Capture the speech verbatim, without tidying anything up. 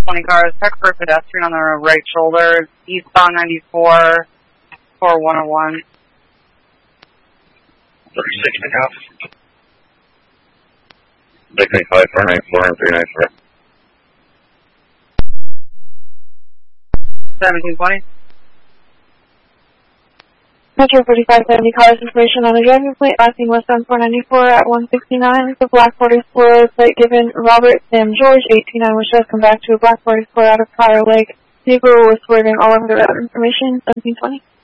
twenty cars. Check for a pedestrian on the right shoulder. Eastbound ninety-four, four one oh one. thirty-six and a half. six ninety-five, four ninety-four, and three ninety-four. seventeen twenty. Metro forty-five seventy cars information on a driving plate passing westbound four ninety-four at one sixty-nine. The black forty-four plate given Robert Sam George, eighteen-nine, was just come back to a black forty-four out of Prior Lake. Vehicle was swerving all over the route information, seventeen twenty.